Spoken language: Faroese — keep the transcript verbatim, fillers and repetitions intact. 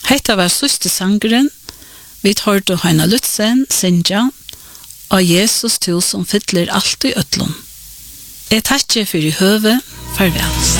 Hetta var siste sangren. Vi tar til Heina Lutzen, Sinja, og Jesus til som fytler alt i øtlån. Jeg takker for i høve. Farvel.